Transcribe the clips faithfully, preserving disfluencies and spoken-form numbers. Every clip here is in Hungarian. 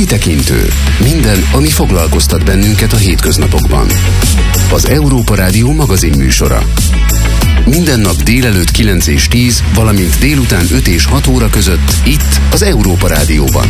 Kitekintő. Minden, ami foglalkoztat bennünket a hétköznapokban. Az Európa Rádió magazin műsora. Minden nap délelőtt kilenc és tíz, valamint délután öt és hat óra között itt az Európa Rádióban.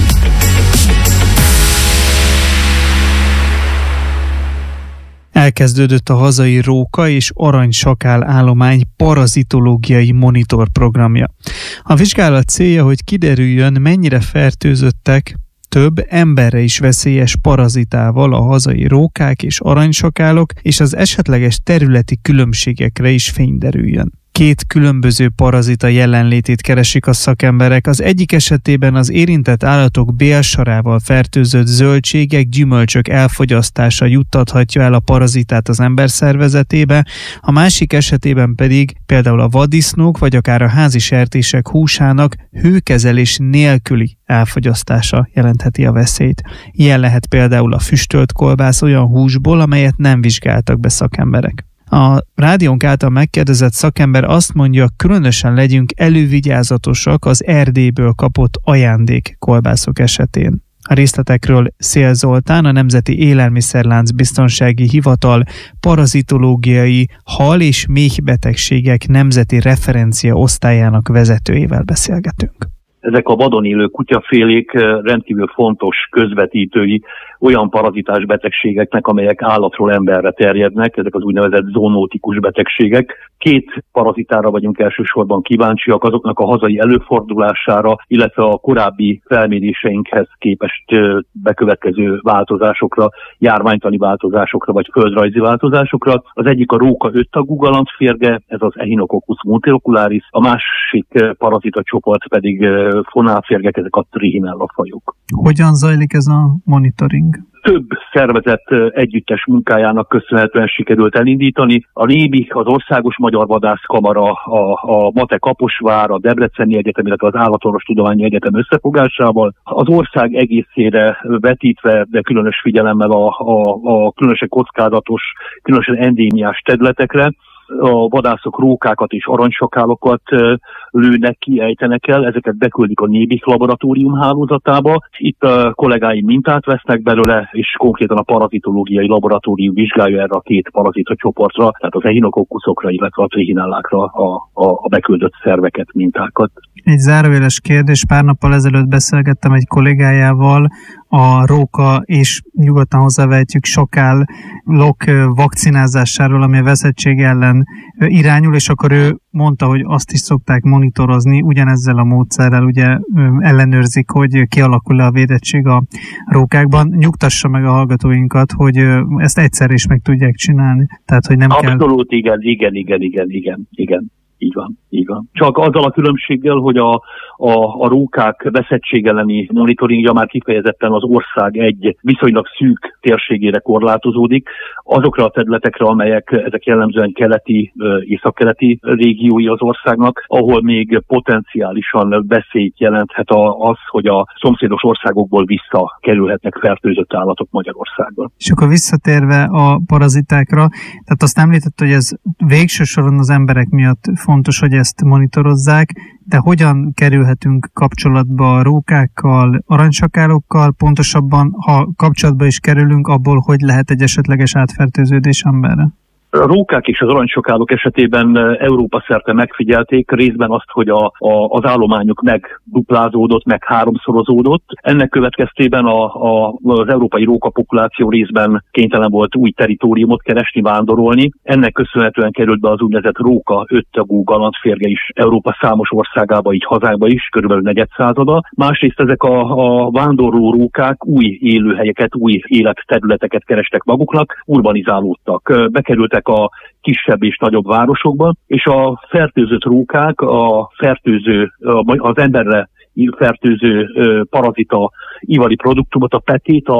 Elkezdődött a hazai róka és aranysakál állomány parazitológiai monitor programja. A vizsgálat célja, hogy kiderüljön, mennyire fertőzöttek több emberre is veszélyes parazitával a hazai rókák és aranysakálok, és az esetleges területi különbségekre is fény derüljön. Két különböző parazita jelenlétét keresik a szakemberek. Az egyik esetében az érintett állatok bélsarával fertőzött zöldségek, gyümölcsök elfogyasztása juttathatja el a parazitát az ember szervezetébe, a másik esetében pedig például a vaddisznók vagy akár a házi sertések húsának hőkezelés nélküli elfogyasztása jelentheti a veszélyt. Ilyen lehet például a füstölt kolbász olyan húsból, amelyet nem vizsgáltak be szakemberek. A rádiónk által megkérdezett szakember azt mondja, különösen legyünk elővigyázatosak az Erdélyből kapott ajándék kolbászok esetén. A részletekről Szél Zoltán, a Nemzeti Élelmiszerlánc Biztonsági Hivatal parazitológiai hal- és méhbetegségek nemzeti referencia osztályának vezetőjével beszélgetünk. Ezek a vadon élő kutyafélék rendkívül fontos közvetítői olyan parazitás betegségeknek, amelyek állatról emberre terjednek, ezek az úgynevezett zoonótikus betegségek. Két parazitára vagyunk elsősorban kíváncsiak, azoknak a hazai előfordulására, illetve a korábbi felméréseinkhez képest bekövetkező változásokra, járványtani változásokra vagy földrajzi változásokra. Az egyik a róka öttagú galambférge, ez az Echinococcus multilocularis, a másik parazita csoport pedig fonálférgek, ezek a Trichinella fajok. Hogyan zajlik ez a monitoring? Több szervezet együttes munkájának köszönhetően sikerült elindítani. A NÉBI, az Országos Magyar Vadászkamara, a, a MATE Kaposvár, a Debreceni Egyetem, illetve az Állatorvostudományi Egyetem összefogásával az ország egészére vetítve, de különös figyelemmel a, a, a különösen kockázatos, különösen endémiás területekre. A vadászok rókákat és aranysakálokat lőnek ki, ejtenek el, ezeket beküldik a NÉBI laboratórium hálózatába. Itt a kollégáim mintát vesznek belőle, és konkrétan a parazitológiai laboratórium vizsgálja erre a két parazita csoportra, tehát az echinococcusokra, illetve a trichinellákra a, a, a beküldött szerveket, mintákat. Egy zárójeles kérdés, pár nappal ezelőtt beszélgettem egy kollégájával a róka és nyugodtan hozzávehetjük sakálok vakcinázásáról, ami a veszettség ellen irányul, és akkor ő mondta, hogy azt is szokták monitorozni, ugyanezzel a módszerrel ugye ellenőrzik, hogy kialakul-e a védettség a rókákban. Nyugtassa meg a hallgatóinkat, hogy ezt egyszer is meg tudják csinálni. Tehát, hogy nem Abszolút, kell... Abszolút, igen, igen, igen, igen, igen, igen. Így van, így van. Csak azzal a különbséggel, hogy a, a, a rókák veszettség elleni monitoringja már kifejezetten az ország egy viszonylag szűk térségére korlátozódik. Azokra a területekre, amelyek ezek jellemzően keleti, északkeleti régiói az országnak, ahol még potenciálisan veszélyt jelenthet az, hogy a szomszédos országokból visszakerülhetnek fertőzött állatok Magyarországon. És akkor visszatérve a parazitákra, tehát azt említett, hogy ez végső soron az emberek miatt fontos, hogy ezt monitorozzák, de hogyan kerülhetünk kapcsolatba a rókákkal, aranysakálokkal, pontosabban, ha kapcsolatba is kerülünk, abból hogy lehet egy esetleges átfertőződés emberre? A rókák és az aranysakálok esetében Európa szerte megfigyelték részben azt, hogy a, a, az állományuk megduplázódott, meg háromszorozódott. Ennek következtében a, a, az európai rókapopuláció részben kénytelen volt új territóriumot keresni, vándorolni. Ennek köszönhetően került be az úgynevezett róka öttagú galambférge is Európa számos országába, így hazákba is, körülbelül negyedszázada. Másrészt ezek a, a vándorló rókák új élőhelyeket, új életterületeket kerestek maguknak, urbanizálódtak, bekerültek a kisebb és nagyobb városokban, és a fertőzött rókák, a fertőző, az emberre fertőző parazita ivali produktumot, a petét a,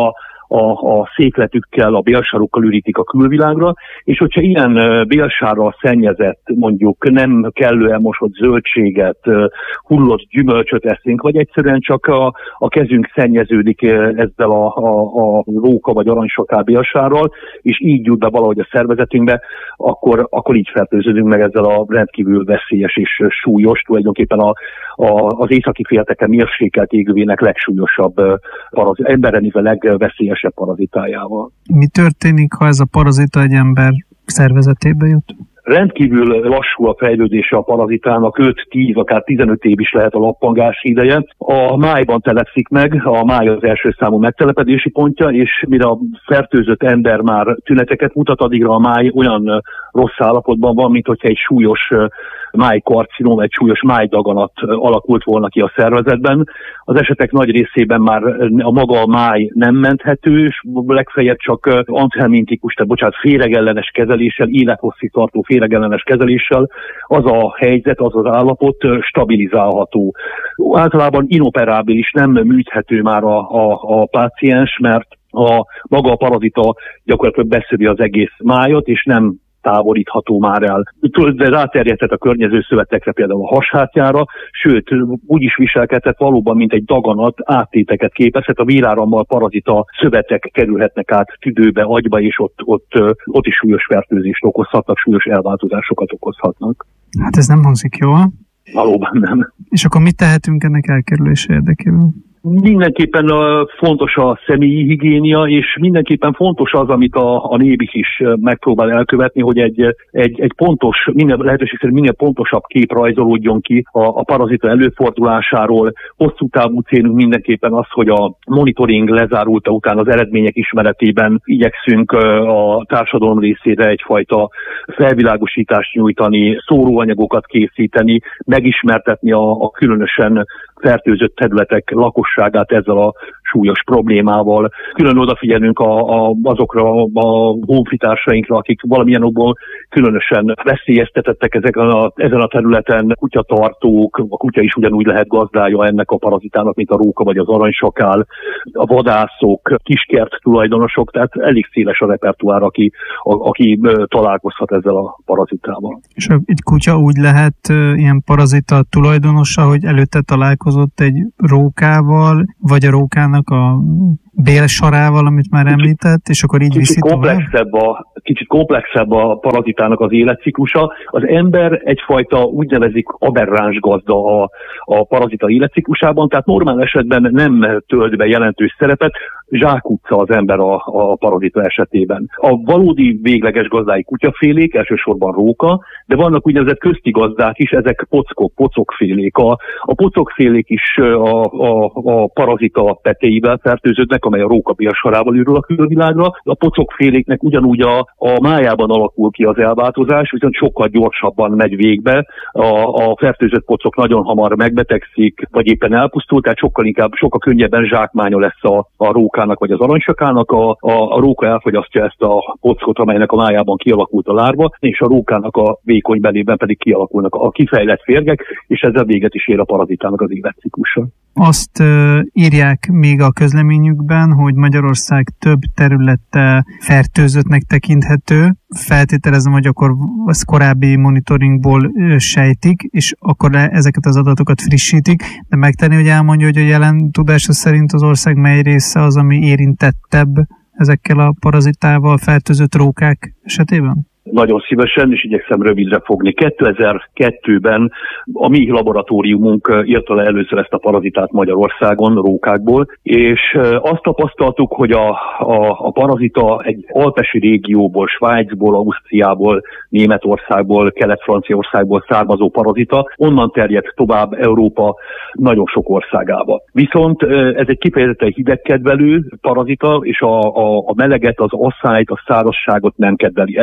a, a székletükkel, a bélsárukkal ürítik a külvilágra, és hogyha ilyen bélsárral szennyezett, mondjuk nem kellően mosott zöldséget, hullott gyümölcsöt eszünk, vagy egyszerűen csak a, a kezünk szennyeződik ezzel a, a, a róka vagy aranysakál bélsárral, és így jut be valahogy a szervezetünkbe, akkor, akkor így fertőződünk meg ezzel a rendkívül veszélyes és súlyos, tulajdonképpen a, a, az északi félteke mérsékelt égővének legsúlyosabb, parazit, emberre nézve legveszélyesebb parazitájával. Mi történik, ha ez a parazita egy ember szervezetébe jut? Rendkívül lassú a fejlődése a parazitának, öt-tíz, akár tizenöt év is lehet a lappangási ideje. A májban telepszik meg, a máj az első számú megtelepedési pontja, és mire a fertőzött ember már tüneteket mutat, addigra a máj olyan rossz állapotban van, mint hogyha egy súlyos májkarcinom, egy súlyos májdaganat alakult volna ki a szervezetben. Az esetek nagy részében már a maga a máj nem menthető, és legfeljebb csak antihelmintikus, tehát bocsánat, féregellenes kezeléssel, élethosszig tartó féregellenes kezeléssel az a helyzet, az az állapot stabilizálható. Általában inoperábilis, nem műthető már a, a, a páciens, mert a maga a parazita gyakorlatilag beszövi az egész májat, és nem távolítható már el. De ráterjedhet a környező szövetekre, például a hashátjára, sőt, úgy is viselkedhet valóban, mint egy daganat, áttéteket képezhet, a vérárammal parazita szövetek kerülhetnek át tüdőbe, agyba, és ott, ott, ott is súlyos fertőzést okozhatnak, súlyos elváltozásokat okozhatnak. Hát ez nem hangzik jól. Valóban nem. És akkor mit tehetünk ennek elkerülése érdekében? Mindenképpen fontos a személyi higiénia, és mindenképpen fontos az, amit a, a nébik is megpróbál elkövetni, hogy egy, egy, egy pontos, minél lehetőség szerint minél pontosabb kép rajzolódjon ki a, a parazita előfordulásáról. Hosszú távú célunk mindenképpen az, hogy a monitoring lezárulta után az eredmények ismeretében igyekszünk a társadalom részére egyfajta felvilágosítást nyújtani, szóróanyagokat készíteni, megismertetni a, a különösen fertőzött területek lakosságát ezzel a súlyos problémával. Külön odafigyelünk a, a, azokra a honfitársainkra, akik valamilyen okból különösen veszélyeztetettek ezeken a, ezen a területen, kutyatartók, a kutya is ugyanúgy lehet gazdája ennek a parazitának, mint a róka vagy az aranysakál, a vadászok, kiskert tulajdonosok, tehát elég széles a repertoár, aki, a, aki találkozhat ezzel a parazitával. És egy kutya úgy lehet ilyen parazita tulajdonosa, hogy előtte találkozott egy rókával, vagy a rókának a bélsarával, amit már említett, és akkor így viszi tovább? A, kicsit komplexebb a parazitának az életciklusa. Az ember egyfajta úgynevezik aberráns gazda a, a parazita életciklusában, tehát normál esetben nem tölt be jelentős szerepet, zsákutca az ember a, a parazita esetében. A valódi végleges gazdái kutyafélék, elsősorban róka, de vannak úgynevezett közti gazdák is, ezek pockok, pocokfélék. A, a pocokfélék is a, a, a parazita petéivel fertőződnek, amely a róka bélsarával ürül a külvilágra. A pocokféléknek ugyanúgy a, a májában alakul ki az elváltozás, viszont sokkal gyorsabban megy végbe. A, a fertőzött pocok nagyon hamar megbetegszik, vagy éppen elpusztul, tehát sokkal inkább, sokkal könnyebben zsákmánya lesz a, a rókának vagy az aranysakának. A, a, a róka elfogyasztja ezt a pockot, amelynek a májában kialakult a lárva, és a rókának a vékony belében pedig kialakulnak a kifejlett férgek, és ezzel véget is ér a parazitának az életciklusa. Azt uh, írják még a közleményükben, hogy Magyarország több területe fertőzöttnek tekinthető. Feltételezem, hogy akkor az korábbi monitoringból uh, sejtik, és akkor le, ezeket az adatokat frissítik, de megtenni, hogy elmondja, hogy a jelen tudása szerint az ország mely része az, ami érintettebb ezekkel a parazitával fertőzött rókák esetében? Nagyon szívesen, és igyekszem rövidre fogni. kétezer-kettőben a mi laboratóriumunk írta le először ezt a parazitát Magyarországon, rókákból, és azt tapasztaltuk, hogy a, a, a parazita egy alpesi régióból, Svájcból, Ausztriából, Németországból, Kelet-Franciaországból származó parazita, onnan terjedt tovább Európa nagyon sok országába. Viszont ez egy kifejezetten hidegkedvelő parazita, és a, a, a meleget, az asszályt, a szárazságot nem kedveli. Ennek köszönhetően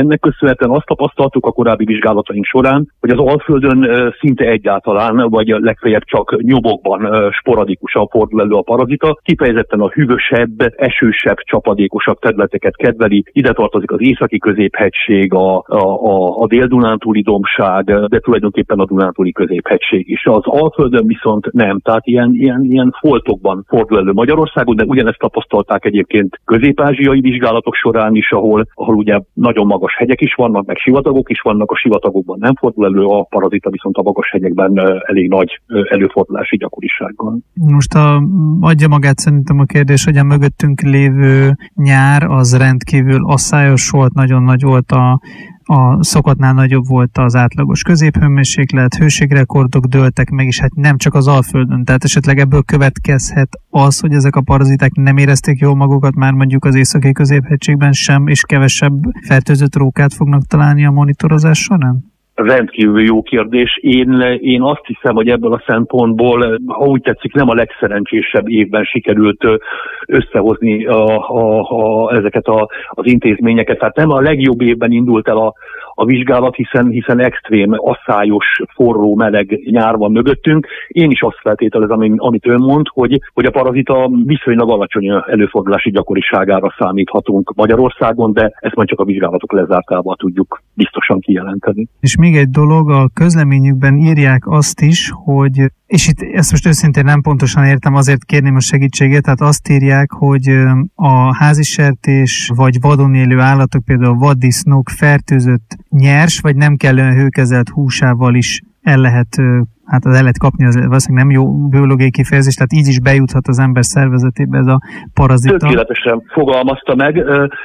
köszönhetően azt tapasztaltuk a korábbi vizsgálataink során, hogy az Alföldön szinte egyáltalán, vagy legfeljebb csak nyomokban sporadikusan fordul elő a parazita. Kifejezetten a hűvösebb, esősebb, csapadékosabb területeket kedveli. Ide tartozik az északi középhegység, a, a, a, a dél-dunántúli dombság, de tulajdonképpen a dunántúli középhegység is. Az Alföldön viszont nem, tehát ilyen, ilyen, ilyen foltokban fordul elő Magyarországon, de ugyanezt tapasztalták egyébként közép-ázsiai vizsgálatok során is, ahol, ahol ugye nagyon magas hegyek is vannak, meg sivatagok is vannak, a sivatagokban nem fordul elő a parazita, viszont a magas hegyekben elég nagy előfordulási gyakorisággal. Most a, adja magát szerintem a kérdés, hogy a mögöttünk lévő nyár az rendkívül asszályos volt, nagyon nagy volt a a szokottnál nagyobb volt az átlagos középhőmérséklet, hőségrekordok dőltek meg, és hát nem csak az Alföldön. Tehát esetleg ebből következhet az, hogy ezek a paraziták nem érezték jól magukat már mondjuk az északi középhegységben sem, és kevesebb fertőzött rókát fognak találni a monitorozás során? Rendkívül jó kérdés. Én, én azt hiszem, hogy ebből a szempontból, ha úgy tetszik, nem a legszerencsésebb évben sikerült összehozni a, a, a, ezeket a, az intézményeket. Tehát nem a legjobb évben indult el a, a vizsgálat, hiszen, hiszen extrém, asszályos, forró, meleg nyár van mögöttünk. Én is azt feltételezem, amit ön mond, hogy, hogy a parazita viszonylag alacsony előfordulási gyakoriságára számíthatunk Magyarországon, de ezt majd csak a vizsgálatok lezártával tudjuk biztosan kijelenteni. És még egy dolog, a közleményükben írják azt is, hogy, és itt ezt most őszintén nem pontosan értem, azért kérném a segítségét, tehát azt írják, hogy a házisertés vagy vadon élő állatok, például a vaddisznók fertőzött nyers vagy nem kellően hőkezelt húsával is el lehet, hát el lehet kapni, az valószínűleg nem jó biológiai kifejezés, tehát így is bejuthat az ember szervezetébe ez a parazita. Tökéletesen fogalmazta meg,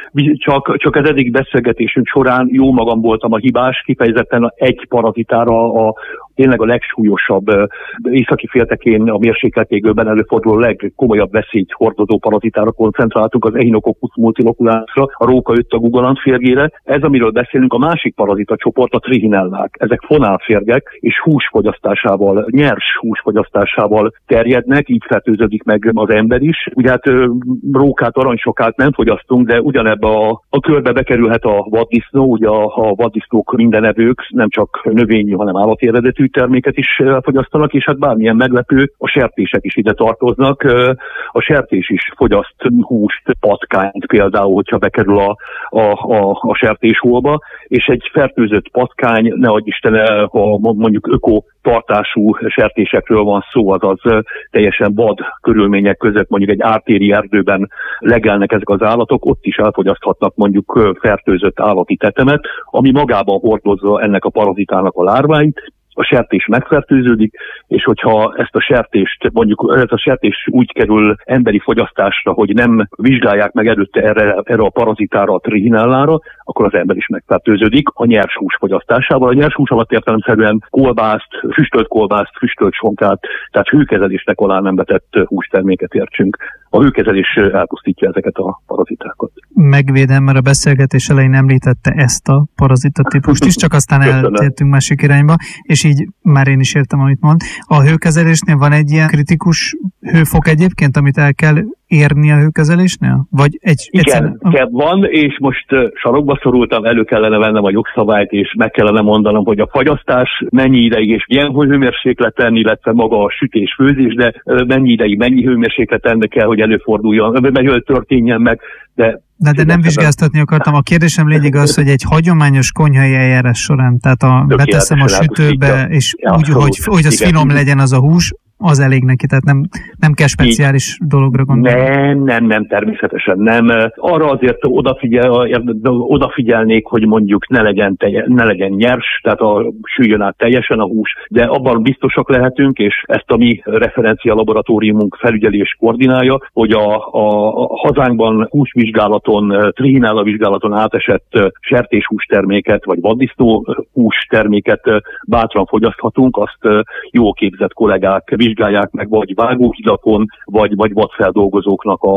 csak, csak az eddig beszélgetésünk során jó magam voltam a hibás, kifejezetten egy parazitára, a tényleg a legsúlyosabb északi féltekén a mérsékletégőben előforduló legkomolyabb veszélyt hordozó parazitára koncentráltunk, az Echinococcus multinoculásra, a róka öttagú galambférgére. Ez, amiről beszélünk, a másik parazita csoport, a trihinellák. Ezek fonálférgek és húsfogyasztásával, nyers húsfogyasztásával terjednek, így fertőződik meg az ember is. Ugye hát rókát, aranysokát nem fogyasztunk, de ugyanebbe a, a körbe bekerülhet a vaddisznó, ugye a, a vaddisznók mindenevők, nem csak növényi, hanem állati eredetű terméket is fogyasztanak, és hát bármilyen meglepő, a sertések is ide tartoznak. A sertés is fogyaszt húst, patkányt például, hogyha bekerül a, a, a, a sertéshólba, és egy fertőzött patkány, ne adj Isten, ha mondjuk öko tartású sertésekről van szó, azaz teljesen vad körülmények között, mondjuk egy ártéri erdőben legelnek ezek az állatok, ott is elfogyaszthatnak mondjuk fertőzött állati tetemet, ami magában hordozza ennek a parazitának a lárváit. A sertés megfertőződik, és hogyha ezt a sertést, mondjuk ez a sertés úgy kerül emberi fogyasztásra, hogy nem vizsgálják meg előtte erre, erre a parazitára, a trihinellára, akkor az ember is megfertőződik a nyers hús fogyasztásával. A nyers hús alatt értelemszerűen kolbászt, füstölt kolbászt, füstölt sonkát, tehát hőkezelésnek alá nem vetett hústerméket értsünk. A hőkezelés elpusztítja ezeket a parazitákat. Megvédem, mert a beszélgetés elején említette ezt a parazita típust is, csak aztán eltértünk másik irányba, és így már én is értem, amit mond. A hőkezelésnél van egy ilyen kritikus hőfok egyébként, amit el kell érni a hőkezelésnél? Vagy egy, igen, egyszerűen... van, és most uh, sarokba szorultam, elő kellene vennem a jogszabályt, és meg kellene mondanom, hogy a fagyasztás mennyi ideig és milyen hőmérsékleten, illetve maga a sütés-főzés, de uh, mennyi ideig, mennyi hőmérsékleten kell, hogy előforduljon, hogy történjen meg, de De, de nem vizsgáztatni akartam. A kérdésem lényeg az, hogy egy hagyományos konyhai eljárás során, tehát a, beteszem a sütőbe, és ja, úgy, hogy, hogy az igen. finom legyen az a hús, az elég neki, tehát nem, nem kell speciális így. Dologra gondolni. Nem, nem, nem, természetesen nem. Arra azért odafigyel, odafigyelnék, hogy mondjuk ne legyen, telje, ne legyen nyers, tehát a, süljön át teljesen a hús, de abban biztosak lehetünk, és ezt a mi referencia laboratóriumunk felügyeli és koordinálja, hogy a, a, a hazánkban húsvizsgálaton, trihinella vizsgálaton átesett sertéshústerméket, vagy vaddisznó hústerméket bátran fogyaszthatunk, azt jó képzett kollégák vizsgálják meg, vagy vágóhidakon, vagy, vagy vadfeldolgozóknak a,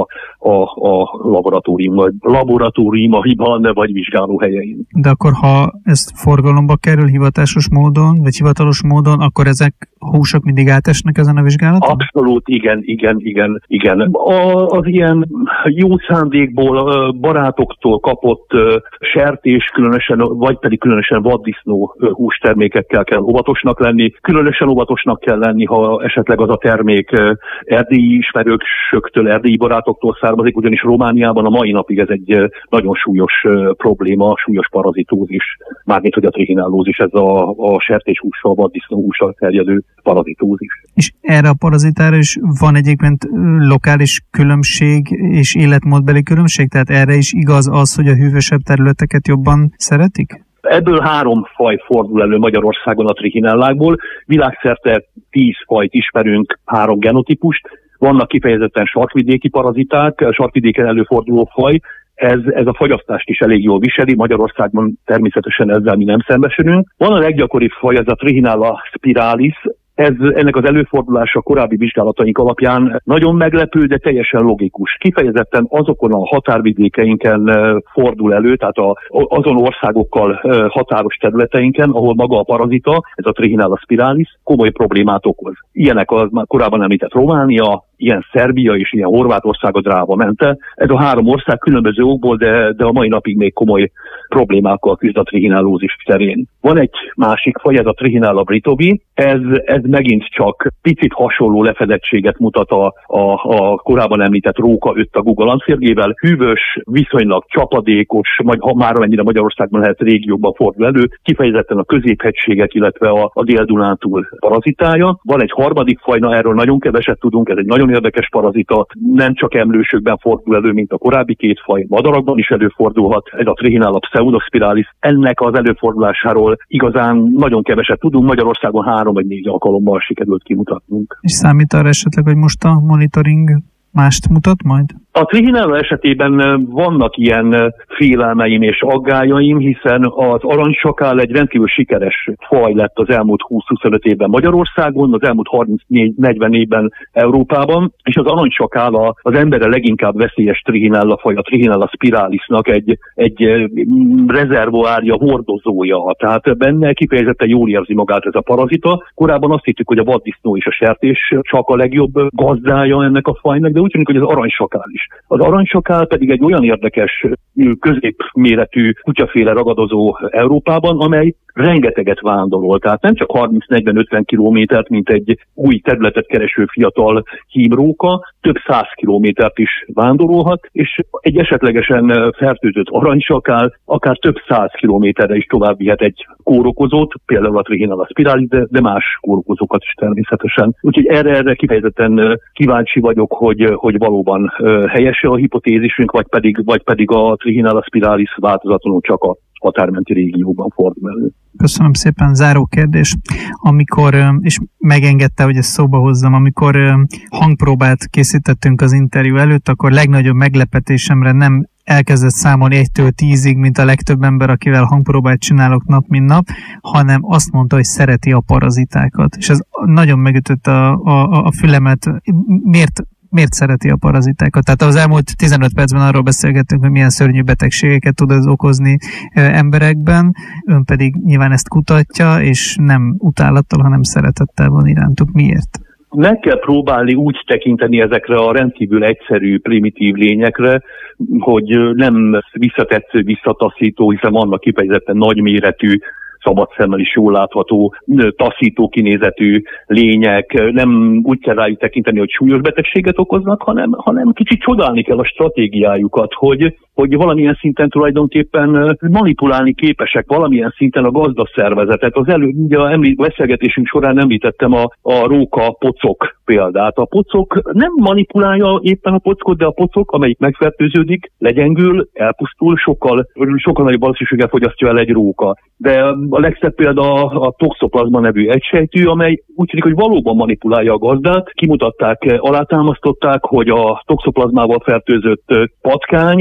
a, a laboratórium, laboratóriumaiban vagy vizsgálóhelyein. De akkor, ha ez forgalomba kerül hivatásos módon, vagy hivatalos módon, akkor ezek húsok mindig átesnek ezen a vizsgálaton? Abszolút, igen, igen, igen, igen. A, az ilyen jó szándékból, barátoktól kapott sertés, különösen, vagy pedig különösen vaddisznó hústermékekkel kell óvatosnak lenni. Különösen óvatosnak kell lenni, ha esetleg az a termék erdélyi ismerősöktől, erdélyi barátoktól származik, ugyanis Romániában a mai napig ez egy nagyon súlyos probléma, súlyos parazitózis, mármint hogy a trihinellózis, ez a, a sertéshússal, vaddisznóhússal terjedő parazitózis. És erre a parazitára is van egyébként lokális különbség és életmódbeli különbség? Tehát erre is igaz az, hogy a hűvösebb területeket jobban szeretik? Ebből három faj fordul elő Magyarországon a trihinellákból. Világszerte tíz fajt ismerünk, három genotípust. Vannak kifejezetten sarkvidéki paraziták, sarkvidéken előforduló faj. Ez, ez a fagyasztást is elég jól viseli, Magyarországon természetesen ezzel mi nem szembesülünk. Van a leggyakoribb faj, ez a Trihinella spiralis. Ez, ennek az előfordulása korábbi vizsgálataink alapján nagyon meglepő, de teljesen logikus. Kifejezetten azokon a határvidékeinken fordul elő, tehát a, azon országokkal határos területeinken, ahol maga a parazita, ez a Trihinella spiralis, komoly problémát okoz. Ilyenek az már korábban említett Románia, ilyen Szerbia és ilyen Horvátország a dráva mente. Ez a három ország különböző okból, de, de a mai napig még komoly problémákkal küzd a trihinellózis terén. Van egy másik faj, ez a Trihinella britobi. Ez, ez megint csak picit hasonló lefedettséget mutat a, a, a korábban említett róka öttagú galambférgével. Hűvös, viszonylag csapadékos, majd, ha már amennyire Magyarországban lehet régióban fordul elő, kifejezetten a középhegységek, illetve a, a Dél-Dunántúl parazitája. Van egy harmadik faj, na erről nagyon keveset tudunk, ez egy nagyon érdekes parazita, nem csak emlősökben fordul elő, mint a korábbi két faj, madarakban is előfordulhat, ez a Trihinella pseudospiralis. Ennek az előfordulásáról igazán nagyon keveset tudunk, Magyarországon három vagy négy alkalommal sikerült kimutatnunk. És számít arra esetleg, hogy most a monitoring mást mutat majd? A trihinella esetében vannak ilyen félelmeim és aggájaim, hiszen az aranysakál egy rendkívül sikeres faj lett az elmúlt húsz-huszonöt évben Magyarországon, az elmúlt harminc-negyven évben Európában, és az aranysakál az emberre leginkább veszélyes trihinella faj, a Trihinella spiralisnak egy, egy rezervoárja, hordozója. Tehát benne kifejezetten jól érzi magát ez a parazita. Korábban azt hittük, hogy a vaddisznó és a sertés csak a legjobb gazdája ennek a fajnak, de úgy tűnik, hogy az aranysakál is. Az aranysakál pedig egy olyan érdekes középméretű kutyaféle ragadozó Európában, amely rengeteget vándorol. Tehát nem csak harminc-negyven-ötven kilométert, mint egy új területet kereső fiatal hímróka, több száz kilométert is vándorolhat, és egy esetlegesen fertőzött aranysakál akár több száz kilométerre is tovább vihet egy kórokozót, például a Trihinella spiralis, de, de más kórokozókat is természetesen. Úgyhogy erre, erre kifejezetten kíváncsi vagyok, hogy, hogy valóban helyes-e a hipotézisünk, vagy pedig, vagy pedig a Trihinella spiralis változatlanul csak a határmenti régióban fordul elő. Köszönöm szépen. Záró kérdés. Amikor, és megengedte, hogy ezt szóba hozzam, amikor hangpróbát készítettünk az interjú előtt, akkor legnagyobb meglepetésemre nem elkezdett számolni egytől tízig, mint a legtöbb ember, akivel hangpróbát csinálok nap, mint nap, hanem azt mondta, hogy szereti a parazitákat. És ez nagyon megütött a, a, a fülemet. Miért Miért szereti a parazitákat? Tehát az elmúlt tizenöt percben arról beszélgettünk, hogy milyen szörnyű betegségeket tud ez okozni emberekben, ön pedig nyilván ezt kutatja, és nem utálattal, hanem szeretettel van irántuk. Miért? Meg kell próbálni úgy tekinteni ezekre a rendkívül egyszerű, primitív lényekre, hogy nem visszatetsző, visszataszító, hiszen vannak kifejezetten nagyméretű, szabad szemmel is jól látható, taszító kinézetű lények, nem úgy kell rájuk tekinteni, hogy súlyos betegséget okoznak, hanem, hanem kicsit csodálni kell a stratégiájukat, hogy, hogy valamilyen szinten tulajdonképpen manipulálni képesek, valamilyen szinten a gazdaszervezetet. Az elő, ugye a említ, beszélgetésünk során említettem a, a róka pocok példát. A pocok nem manipulálja éppen a pockot, de a pocok, amelyik megfertőződik, legyengül, elpusztul, sokkal, sokkal nagyobb valószínűséggel fogyasztja el egy róka. De a legszebb példa a toxoplasma nevű egysejtű, amely úgy tűnik, hogy valóban manipulálja a gazdát. Kimutatták, alátámasztották, hogy a toxoplasmával fertőzött patkány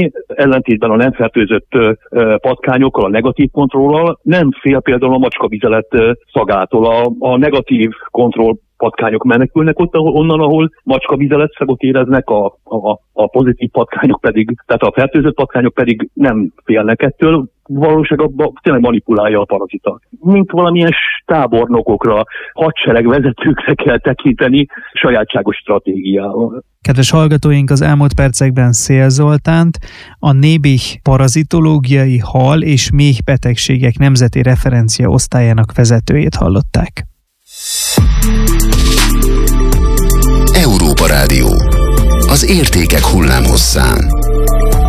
ellentétben a nem fertőzött patkányokkal, a negatív kontrollal nem fél például a macskavizelet szagától. A, a negatív kontroll patkányok menekülnek ott, onnan, ahol macskavizelet szagot éreznek, a, a, a pozitív patkányok pedig, tehát a fertőzött patkányok pedig nem félnek ettől. Valóságban tényleg manipulálja a parazita. Mint valamilyen tábornokokra, hadseregvezetőkre kell tekinteni sajátságos stratégiával. Kedves hallgatóink, az elmúlt percekben Szél Zoltánt, a Nébih parazitológiai hal és méhbetegségek nemzeti referencia osztályának vezetőjét hallották. Európa Rádió. Az értékek hullámhosszán.